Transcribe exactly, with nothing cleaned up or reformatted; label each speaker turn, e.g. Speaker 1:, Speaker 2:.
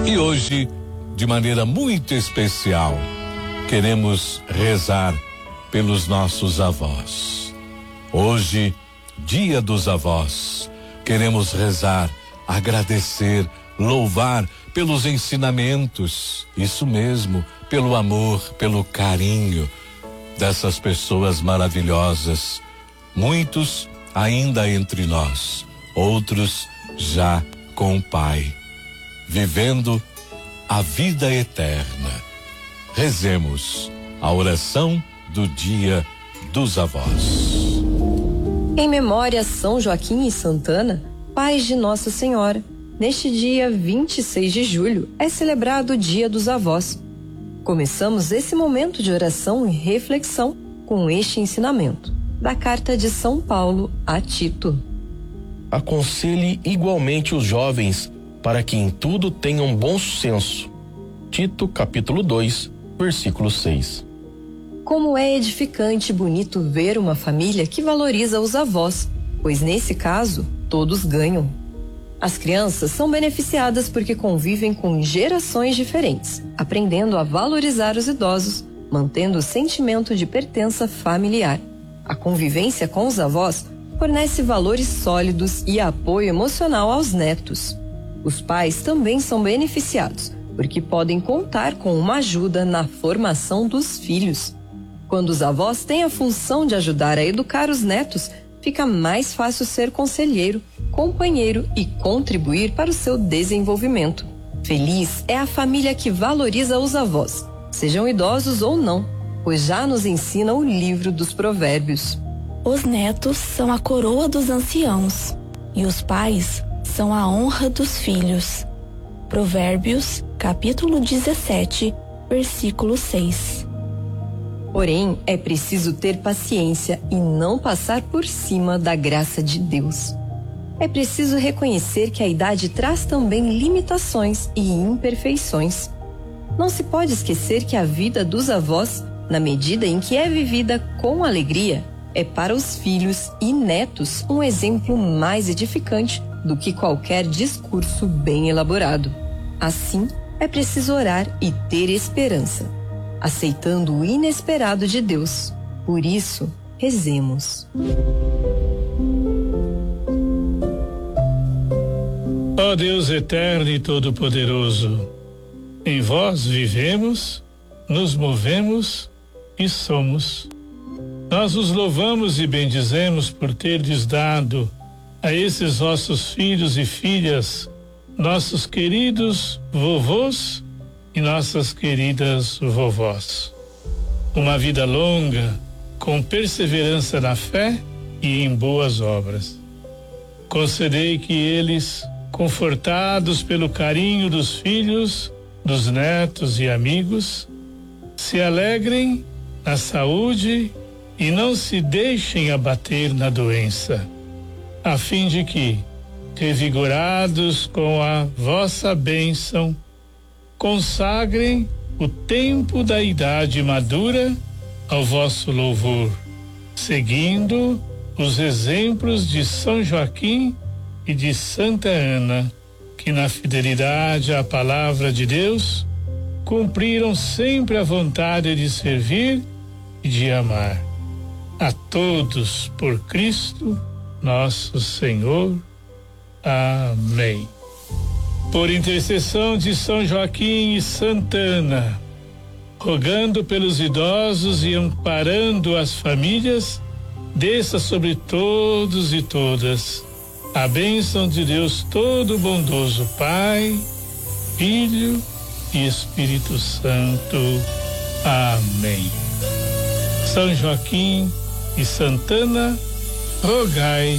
Speaker 1: E hoje, de maneira muito especial, queremos rezar pelos nossos avós. Hoje, Dia dos Avós, queremos rezar, agradecer, louvar pelos ensinamentos, isso mesmo, pelo amor, pelo carinho dessas pessoas maravilhosas. Muitos ainda entre nós, outros já com o Pai, vivendo a vida eterna. Rezemos a oração do Dia dos Avós.
Speaker 2: Em memória a São Joaquim e Santana, pais de Nossa Senhora, neste dia vinte e seis de julho é celebrado o Dia dos Avós. Começamos esse momento de oração e reflexão com este ensinamento da carta de São Paulo a Tito.
Speaker 3: Aconselhe igualmente os jovens para que em tudo tenham bom senso. Tito, capítulo dois, versículo seis.
Speaker 2: Como é edificante e bonito ver uma família que valoriza os avós, pois nesse caso, todos ganham. As crianças são beneficiadas porque convivem com gerações diferentes, aprendendo a valorizar os idosos, mantendo o sentimento de pertença familiar. A convivência com os avós fornece valores sólidos e apoio emocional aos netos. Os pais também são beneficiados, porque podem contar com uma ajuda na formação dos filhos. Quando os avós têm a função de ajudar a educar os netos, fica mais fácil ser conselheiro, companheiro e contribuir para o seu desenvolvimento. Feliz é a família que valoriza os avós, sejam idosos ou não, pois já nos ensina o livro dos Provérbios.
Speaker 4: Os netos são a coroa dos anciãos e os pais são a honra dos filhos. Provérbios, capítulo dezessete, versículo seis.
Speaker 2: Porém, é preciso ter paciência e não passar por cima da graça de Deus. É preciso reconhecer que a idade traz também limitações e imperfeições. Não se pode esquecer que a vida dos avós, na medida em que é vivida com alegria, é para os filhos e netos um exemplo mais edificante do que qualquer discurso bem elaborado. Assim, é preciso orar e ter esperança, aceitando o inesperado de Deus. Por isso, rezemos.
Speaker 5: Ó Deus eterno e todo-poderoso, em vós vivemos, nos movemos e somos. Nós os louvamos e bendizemos por terdes dado a esses vossos filhos e filhas, nossos queridos vovôs e nossas queridas vovós. Uma vida longa, com perseverança na fé e em boas obras. Concedei que eles, confortados pelo carinho dos filhos, dos netos e amigos, se alegrem na saúde e não se deixem abater na doença, a fim de que, revigorados com a vossa bênção, consagrem o tempo da idade madura ao vosso louvor, seguindo os exemplos de São Joaquim e de Santa Ana, que na fidelidade à palavra de Deus cumpriram sempre a vontade de servir e de amar. A todos por Cristo, nosso Senhor. Amém. Por intercessão de São Joaquim e Santana, rogando pelos idosos e amparando as famílias, desça sobre todos e todas a bênção de Deus Todo-Bondoso, Pai, Filho e Espírito Santo. Amém. São Joaquim e Santana, rogai